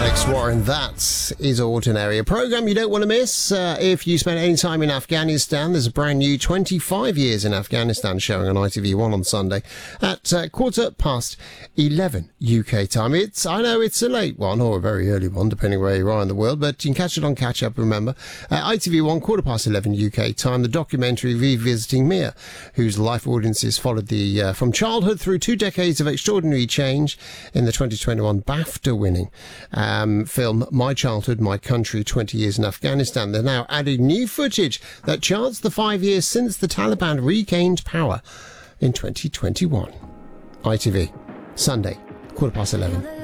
Alex Warren, that is Ordinary. A programme you don't want to miss if you spend any time in Afghanistan. There's a brand new 25 years in Afghanistan showing on ITV1 on Sunday at 11:15 UK time. I know it's a late one or a very early one, depending where you are in the world, but you can catch it on Catch Up, remember. ITV1, 11:15 UK time. The documentary revisiting Mia, whose life audiences followed from childhood through 2 decades of extraordinary change in the 2021 BAFTA winning film My Childhood, My Country, 20 Years in Afghanistan. They're now adding new footage that charts the 5 years since the Taliban regained power in 2021. ITV, Sunday, 11:15.